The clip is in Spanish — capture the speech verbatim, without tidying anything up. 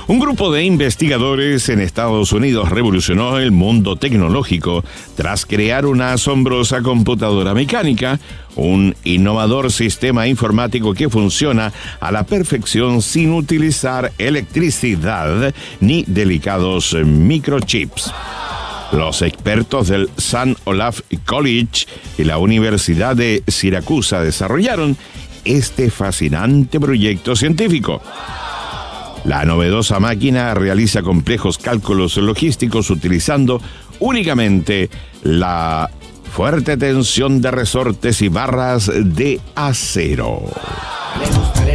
Un grupo de investigadores en Estados Unidos revolucionó el mundo tecnológico tras crear una asombrosa computadora mecánica, un innovador sistema informático que funciona a la perfección sin utilizar electricidad ni delicados microchips. Los expertos del Saint Olaf College y la Universidad de Siracusa desarrollaron este fascinante proyecto científico. La novedosa máquina realiza complejos cálculos logísticos utilizando únicamente la fuerte tensión de resortes y barras de acero.